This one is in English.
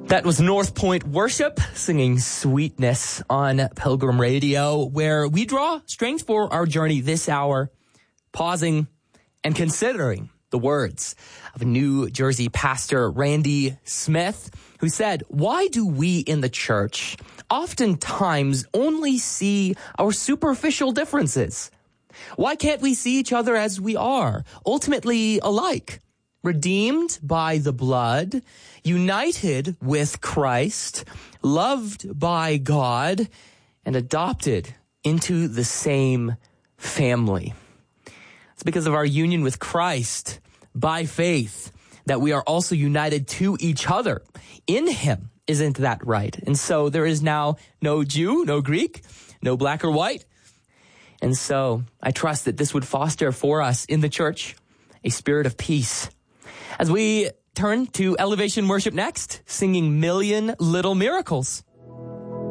That was North Point Worship singing Sweetness on Pilgrim Radio, where we draw strength for our journey this hour, pausing and considering the words of New Jersey pastor Randy Smith, who said, "Why do we in the church oftentimes only see our superficial differences? Why can't we see each other as we are, ultimately alike? Redeemed by the blood, united with Christ, loved by God, and adopted into the same family." It's because of our union with Christ by faith that we are also united to each other in him. Isn't that right? And so there is now no Jew, no Greek, no black or white. And so I trust that this would foster for us in the church a spirit of peace. As we turn to Elevation Worship next, singing Million Little Miracles.